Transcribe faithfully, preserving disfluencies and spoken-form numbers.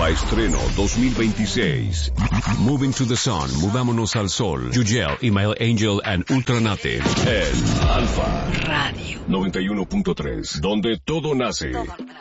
Alfa Estreno dos mil veintiséis. Moving to the Sun, Movámonos al Sol. Yugel, Email Angel and Ultranative. En Alfa Radio noventa y uno punto tres, donde todo nace. Todo.